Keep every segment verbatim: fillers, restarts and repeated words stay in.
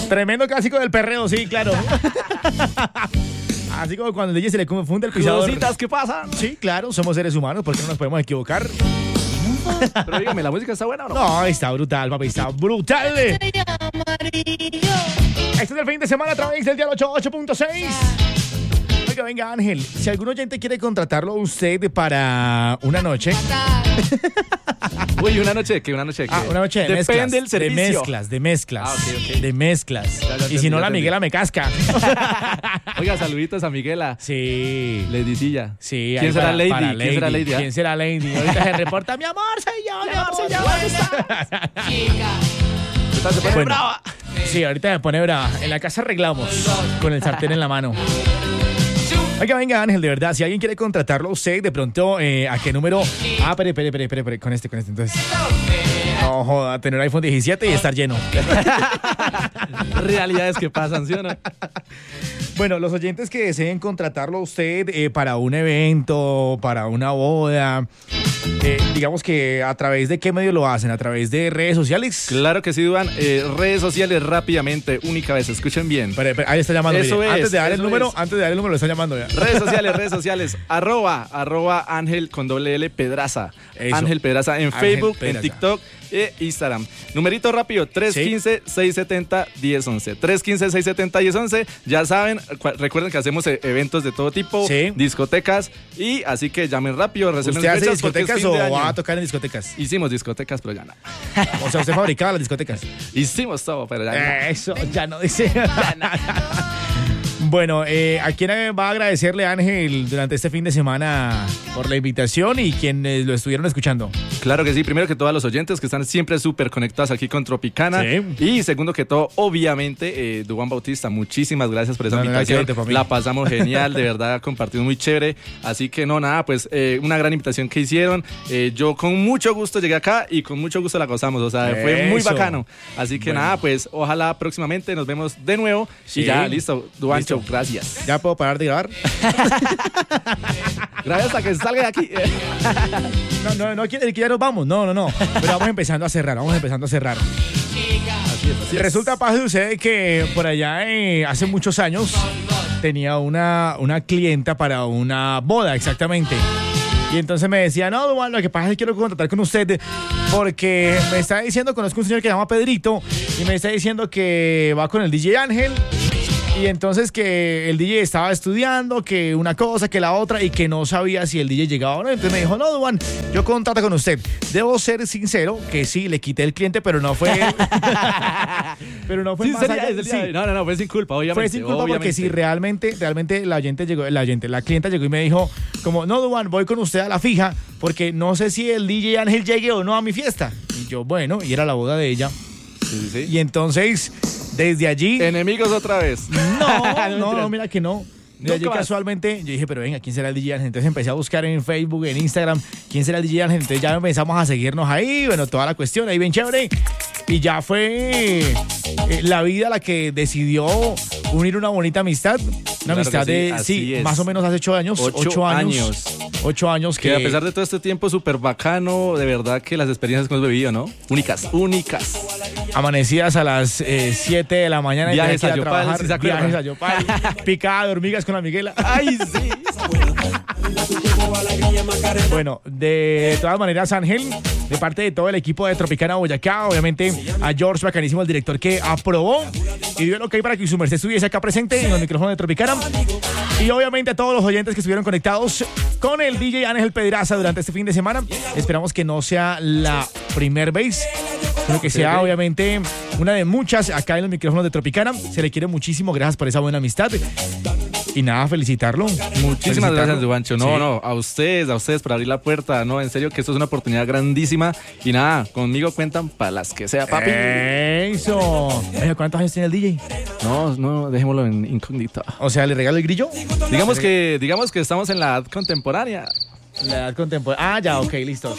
Tremendo clásico del perreo, sí, claro. Así como cuando al D J se le confunde el pisador. Cositas, ¿qué pasa? Sí, claro, somos seres humanos, ¿por qué no nos podemos equivocar? Pero dígame, ¿la música está buena o no? No, está brutal, papi, está brutal. Este es el fin de semana a través del Dial ochenta y ocho punto seis. Oiga, venga, Ángel, si algún oyente quiere contratarlo a usted para una noche. Uy, ¿una noche de qué? ¿Una noche de qué? Ah, una noche de Depende mezclas. del servicio. De mezclas, de mezclas. Ah, ok, ok. De mezclas. Ya, ya y entendí, si no, ya la entendí. Miguela me casca. Oiga, saluditos a Miguela. Sí. Ladycilla. Sí. ¿Quién ahí será para- Lady? para ¿Quién será Lady? ah? ¿Quién será Lady? Ahorita se reporta, mi amor, soy yo, mi amor, soy yo. Esta se pone Bueno. brava. Sí, ahorita me pone brava. En la casa arreglamos con el sartén en la mano. Oiga, venga, Ángel, de verdad, si alguien quiere contratarlo a usted, de pronto, eh, ¿a qué número? Ah, espere, espere, espere, espere, espere, con este, con este, entonces. No, joda, tener iPhone diecisiete y estar lleno. Realidades que pasan, ¿sí o no? Bueno, los oyentes que deseen contratarlo a usted eh, para un evento, para una boda, eh, digamos que a través de qué medio lo hacen, a través de redes sociales. Claro que sí, Duan. Eh, redes sociales rápidamente, única vez, escuchen bien. Espere, espere, ahí está llamando. Eso mire. es, antes de dar el eso número, es. antes de dar el número lo está llamando ya. Redes sociales, redes sociales, arroba, arroba Ángel con doble L Pedraza. Eso. Ángel Pedraza en Ángel Facebook, Pedraza. en TikTok e Instagram. Numerito rápido, tres uno cinco, seis siete cero, uno cero uno uno. tres uno cinco, seis siete cero, uno cero uno uno. Ya saben, cu- recuerden que hacemos eh, eventos de todo tipo, Sí. discotecas, y así que llamen rápido, reserven ¿Usted hace fechas porque es discotecas fin o de año. va a tocar en discotecas? Hicimos discotecas, pero ya no. O sea, usted fabricaba las discotecas. Hicimos todo, pero ya no. Eso, ya no dice. Bueno, eh, ¿a quién va a agradecerle, Ángel, durante este fin de semana por la invitación y quienes lo estuvieron escuchando? Claro que sí, primero que todo a los oyentes que están siempre súper conectados aquí con Tropicana. Sí. Y segundo que todo, obviamente, eh, Duván Bautista, muchísimas gracias por esa No, no, invitación. gracias a ti, papi. La pasamos genial, de verdad, compartimos muy chévere. Así que no, nada, pues eh, una gran invitación que hicieron. Eh, yo con mucho gusto llegué acá y con mucho gusto la gozamos, o sea, fue muy Eso. bacano. Así que Bueno. nada, pues ojalá próximamente nos vemos de nuevo. Sí. Y ya, listo, Duván Listo. Show, gracias. ¿Ya puedo parar de grabar? Gracias hasta que salga de aquí. No, no, no quiere que ya nos vamos. No, no, no. Pero vamos empezando a cerrar, vamos empezando a cerrar. Así es, así es. Resulta, Paz, sucede que por allá eh, hace muchos años tenía una, una clienta para una boda, exactamente. Y entonces me decía, no, Duan, lo que pasa es que quiero contratar con usted porque me está diciendo, conozco un señor que se llama Pedrito y me está diciendo que va con el D J Ángel. Y entonces que el D J estaba estudiando, que una cosa, que la otra, y que no sabía si el D J llegaba o no. Entonces me dijo, no, Duan, yo contrato con usted. Debo ser sincero, que sí, le quité el cliente, pero no fue él. Pero no fue Sí, más sería- allá. sería- Sí. No, no, no, fue sin culpa, obviamente. Fue sin culpa porque obviamente. si realmente, realmente la oyente llegó, la oyente, la clienta llegó y me dijo, como, no, Duan, voy con usted a la fija, porque no sé si el D J Ángel llegue o no a mi fiesta. Y yo, bueno, y era la boda de ella. Sí, sí, sí. Y entonces, desde allí... Enemigos otra vez. No, no, mentiras. no, mira que no. De Nunca allí más. casualmente, yo dije, pero venga, ¿quién será el D J Ángel? Entonces empecé a buscar en Facebook, en Instagram, ¿quién será el D J Ángel? Entonces ya empezamos a seguirnos ahí, bueno, toda la cuestión, ahí bien chévere. Y ya fue eh, la vida la que decidió unir una bonita amistad. Una Claro amistad que sí, de, así sí, es. más o menos hace ocho años. Ocho años. Ocho años que... Que a pesar de todo este tiempo súper bacano, de verdad que las experiencias que hemos vivido, ¿no? Únicas, únicas. Amanecidas a las eh, siete de la mañana. y Viajes tenía que ir a Yopal, trabajar, ¿sí se acuerdan? viajes a Yopal, picada de hormigas con la Miguela. ¡Ay, sí! Bueno, de todas maneras, Ángel, de parte de todo el equipo de Tropicana Boyacá, obviamente a George Bacanísimo, el director que aprobó y dio lo que hay para que su merced estuviese acá presente en los micrófonos de Tropicana. Y obviamente a todos los oyentes que estuvieron conectados con el D J Ángel Pedraza durante este fin de semana. Esperamos que no sea la primer vez, sino que sea obviamente una de muchas acá en los micrófonos de Tropicana. Se le quiere muchísimo, gracias por esa buena amistad. Y nada, felicitarlo. Muchísimas Felicitarlo. gracias, Duvancho. No, Sí. no, a ustedes, a ustedes por abrir la puerta. No, en serio que esto es una oportunidad grandísima. Y nada, conmigo cuentan para las que sea, papi. Eso. Oye, ¿cuántos años tiene el D J? No, no, dejémoslo en incógnito. O sea, ¿le regalo el grillo? Digamos que, digamos que estamos en la edad contemporánea. La edad contemporánea. Ah, ya, ok, listo.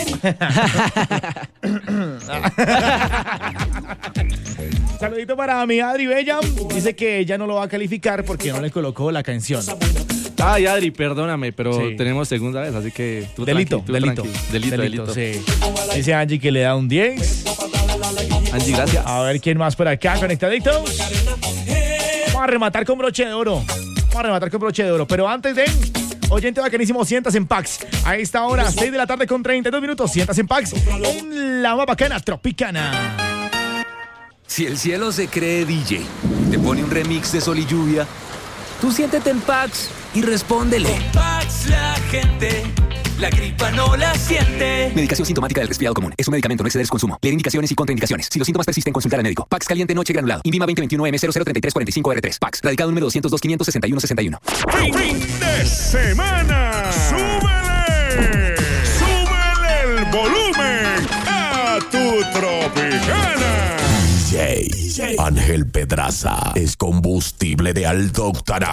Saludito para mi Adri Bella. Dice que ella no lo va a calificar porque no le colocó la canción. Ay, Adri, perdóname, pero Sí. tenemos segunda vez, así que tú Delito, tranqui, tú delito, tranqui. delito, delito. sí. Dice Angie que le da un diez. Angie, gracias. A ver quién más por acá, conectaditos. Vamos a rematar con broche de oro. Vamos a rematar con broche de oro. Pero antes de... Oyente bacanísimo, sientas en Pax. A esta hora, seis de la tarde con treinta y dos minutos. Sientas en Pax en la más bacana Tropicana. Si el cielo se cree D J, te pone un remix de Sol y Lluvia, tú siéntete en Pax y respóndele. Con Pax la gente, la gripa no la siente. Medicación sintomática del resfriado común. Es un medicamento, no exceder su consumo. Leer indicaciones y contraindicaciones. Si los síntomas persisten, consultar al médico. Pax caliente noche granulado. Invima veinte veintiuno M cero cero treinta y tres cuarenta y cinco R tres. Pax. Radicado número doscientos dos quinientos sesenta y uno sesenta y uno. ¡Fin de semana! ¡Súbele! ¡Súbele el volumen a tu Tropicana! D J Ángel Pedraza es combustible de alto octanaje.